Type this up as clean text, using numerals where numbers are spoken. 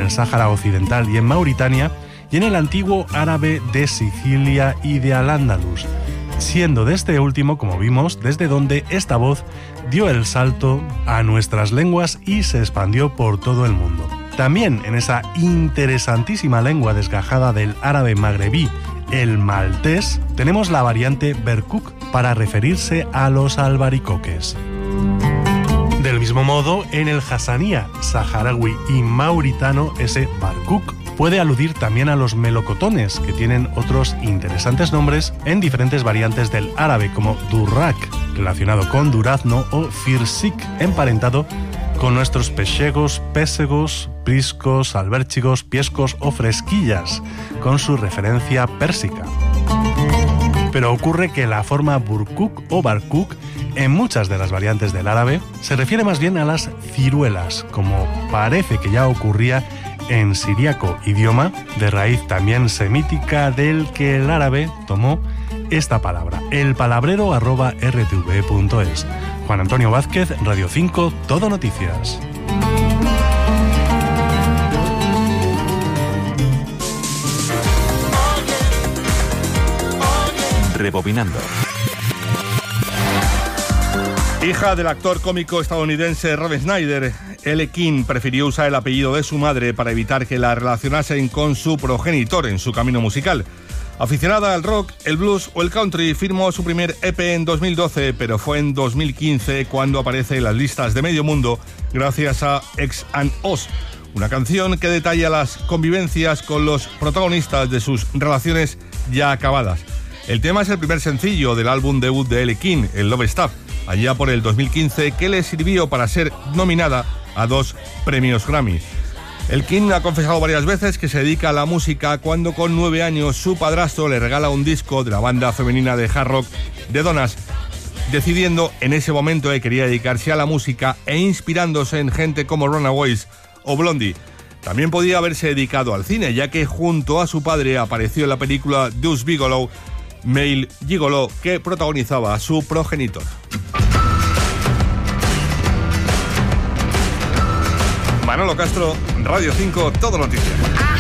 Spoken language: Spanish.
el Sáhara Occidental y en Mauritania, y en el antiguo árabe de Sicilia y de Al-Ándalus, siendo de este último, como vimos, desde donde esta voz dio el salto a nuestras lenguas y se expandió por todo el mundo. También en esa interesantísima lengua desgajada del árabe magrebí, el maltés, tenemos la variante berkuk para referirse a los albaricoques. Del mismo modo, en el hasanía saharaui y mauritano, ese barkuk puede aludir también a los melocotones, que tienen otros interesantes nombres en diferentes variantes del árabe, como durrak, relacionado con durazno, o firsik, emparentado con nuestros pechegos, pésegos, priscos, albérchigos, piescos o fresquillas, con su referencia pérsica. Pero ocurre que la forma burkuk o barkuk, en muchas de las variantes del árabe, se refiere más bien a las ciruelas, como parece que ya ocurría en siríaco, idioma de raíz también semítica del que el árabe tomó esta palabra. elpalabrero@rtv.es. Juan Antonio Vázquez, Radio 5, Todo Noticias. Rebobinando. Hija del actor cómico estadounidense Rob Schneider, Elle King prefirió usar el apellido de su madre para evitar que la relacionasen con su progenitor en su camino musical. Aficionada al rock, el blues o el country, firmó su primer EP en 2012, pero fue en 2015 cuando aparece en las listas de medio mundo gracias a X and Oz, una canción que detalla las convivencias con los protagonistas de sus relaciones ya acabadas. El tema es el primer sencillo del álbum debut de Elle King, el Love Stuff, allá por el 2015, que le sirvió para ser nominada a 2 premios Grammy. Elle King ha confesado varias veces que se dedica a la música cuando con 9 años su padrastro le regala un disco de la banda femenina de hard rock The Donnas, decidiendo en ese momento que quería dedicarse a la música e inspirándose en gente como Runaways o Blondie. También podía haberse dedicado al cine, ya que junto a su padre apareció en la película Deuce Bigalow, Male Gigolo, que protagonizaba a su progenitor. Manolo Castro, Radio 5, Todo Noticias.